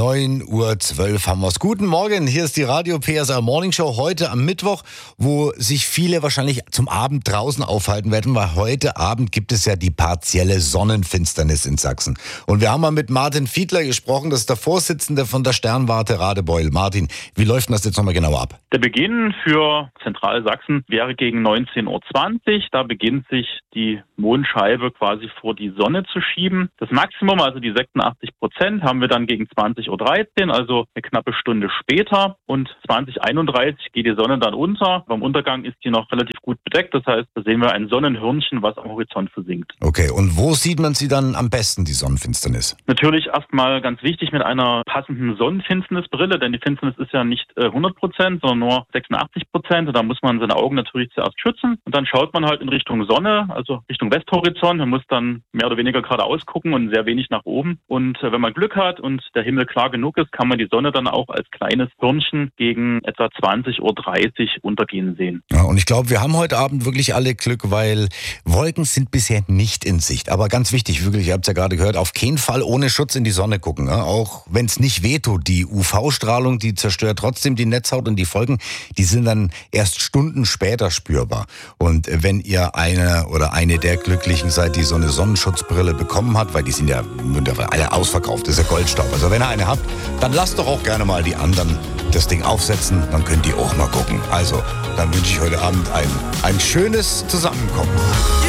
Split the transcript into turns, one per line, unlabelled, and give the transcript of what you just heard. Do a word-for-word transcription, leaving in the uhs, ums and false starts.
neun Uhr zwölf haben wir's. Guten Morgen, hier ist die Radio P S R Morning Show heute am Mittwoch, wo sich viele wahrscheinlich zum Abend draußen aufhalten werden, weil heute Abend gibt es ja die partielle Sonnenfinsternis in Sachsen. Und wir haben mal mit Martin Fiedler gesprochen, das ist der Vorsitzende von der Sternwarte Radebeul. Martin, wie läuft denn das jetzt nochmal genauer ab?
Der Beginn für Zentralsachsen wäre gegen neunzehn Uhr zwanzig. Da beginnt sich die Mondscheibe quasi vor die Sonne zu schieben. Das Maximum, also die sechsundachtzig Prozent, haben wir dann gegen zwanzig Uhr dreizehn, also eine knappe Stunde später. Und zwanzig Uhr einunddreißig geht die Sonne dann unter. Beim Untergang ist die noch relativ gut bedeckt. Das heißt, da sehen wir ein Sonnenhörnchen, was am Horizont versinkt.
Okay, und wo sieht man sie dann am besten, die Sonnenfinsternis?
Natürlich erstmal ganz wichtig mit einer passenden Sonnenfinsternisbrille, denn die Finsternis ist ja nicht hundert Prozent, sondern nur sechsundachtzig Prozent. Und da muss man seine Augen natürlich zuerst schützen. Und dann schaut man halt in Richtung Sonne, also Richtung Westhorizont. Man muss dann mehr oder weniger geradeaus gucken und sehr wenig nach oben. Und wenn man Glück hat und der Himmel klar genug ist, kann man die Sonne dann auch als kleines Hörnchen gegen etwa zwanzig Uhr dreißig untergehen sehen.
Ja, und ich glaube, wir haben heute Abend wirklich alle Glück, weil Wolken sind bisher nicht in Sicht. Aber ganz wichtig, wirklich, ihr habt es ja gerade gehört, auf keinen Fall ohne Schutz in die Sonne gucken. Ja? Auch wenn es nicht wehtut, die U V-Strahlung, die zerstört trotzdem die Netzhaut und die Folgen, die sind dann erst Stunden später spürbar. Und wenn ihr eine oder eine der Glücklichen seid, die so eine Sonnenschutzbrille bekommen hat, weil die sind ja alle ausverkauft, das ist ja Goldstaub. Also wenn ihr eine habt, dann lasst doch auch gerne mal die anderen das Ding aufsetzen, dann könnt ihr auch mal gucken. Also, dann wünsche ich heute Abend ein, ein schönes Zusammenkommen.